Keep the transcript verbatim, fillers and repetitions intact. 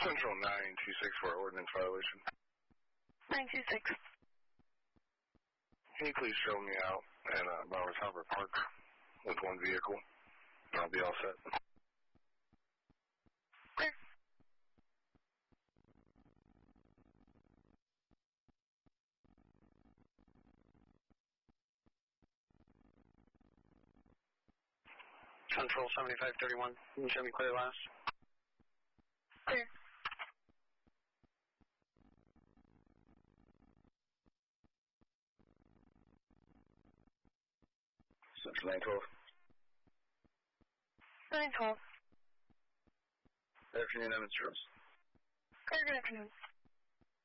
Central nine two six for ordinance violation. nine two six. Can you please show me out at uh, Bowers Harbor Park with one vehicle? And I'll be all set. Clear. Central seventy-five thirty-one. Can you show me clear last? Clear. Central nine twelve. nine twelve. Good afternoon, I'm Mister Rose. Clear, good afternoon.